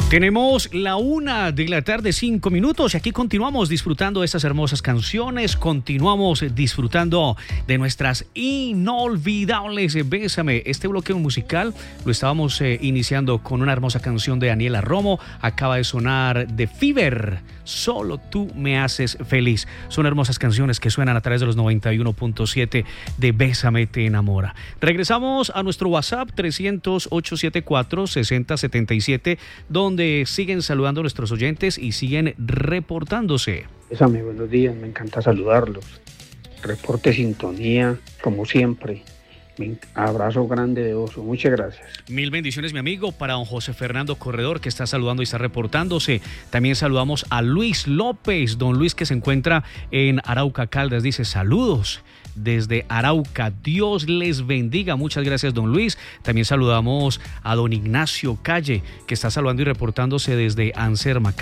Tenemos la 1:05 p.m. y aquí continuamos disfrutando de estas hermosas canciones, continuamos disfrutando de nuestras inolvidables Bésame. Este bloque musical lo estábamos iniciando con una hermosa canción de Daniela Romo, acaba de sonar The Fever, Solo tú me haces feliz. Son hermosas canciones que suenan a través de los 91.7 de Bésame te enamora. Regresamos a nuestro WhatsApp 300-874-6077, donde siguen saludando a nuestros oyentes y siguen reportándose. Bésame, buenos días, me encanta saludarlos. Reporte sintonía, como siempre. Abrazo grande de oso, muchas gracias. Mil bendiciones, mi amigo, para don José Fernando Corredor, que está saludando y está reportándose. También saludamos a Luis López, don Luis, que se encuentra en Arauca, Caldas. Dice saludos desde Arauca, Dios les bendiga. Muchas gracias, don Luis. También saludamos a don Ignacio Calle, que está saludando y reportándose desde Anserma.